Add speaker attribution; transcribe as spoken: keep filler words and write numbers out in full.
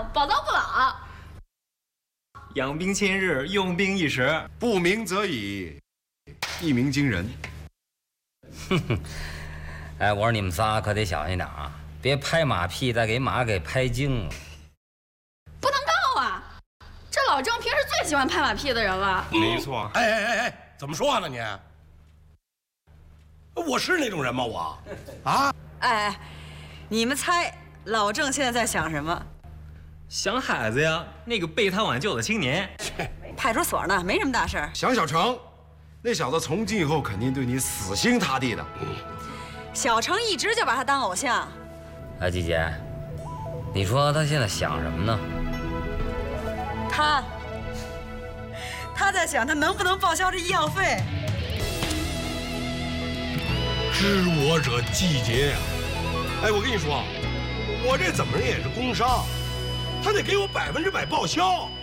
Speaker 1: 亮，宝刀不老。
Speaker 2: 养兵千日，用兵一时，
Speaker 3: 不鸣则已，一鸣惊人。
Speaker 4: 哼哼，哎，我说你们仨可得小心点啊，别拍马屁再给马给拍惊了。
Speaker 1: 不能告啊！这老郑平时最喜欢拍马屁的人了。
Speaker 3: 没错。
Speaker 5: 哎哎哎哎，怎么说话呢你？我是那种人吗我？啊？
Speaker 6: 哎，你们猜老郑现在在想什么？
Speaker 2: 想孩子呀，那个被他挽救的青年。
Speaker 6: 派出所呢，没什么大事儿。
Speaker 3: 想小成，那小子从今以后肯定对你死心塌地的。
Speaker 6: 小成一直就把他当偶像。
Speaker 4: 哎，季姐，你说他现在想什么呢？
Speaker 6: 他，他在想他能不能报销这医药费。
Speaker 5: 知我者季节呀！哎，我跟你说，我这怎么也是工伤，他得给我百分之百报销。